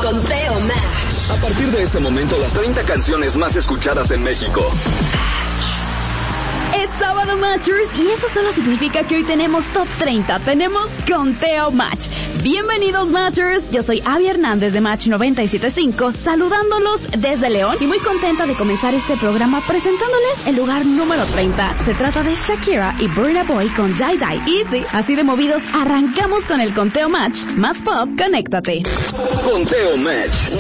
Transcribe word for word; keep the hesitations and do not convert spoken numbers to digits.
Conteo Match. A partir de este momento, las treinta canciones más escuchadas en México. Es sábado, Matchers, y eso solo significa que hoy tenemos Top treinta, tenemos Conteo Match. Bienvenidos, Matchers, yo soy Abby Hernández de Match noventa y siete punto cinco, saludándolos desde León y muy contenta de comenzar este programa presentándoles el lugar número treinta. Se trata de Shakira y Burna Boy con Die Die. Y sí, así de movidos, arrancamos con el Conteo Match. Más pop, conéctate. Conteo Match.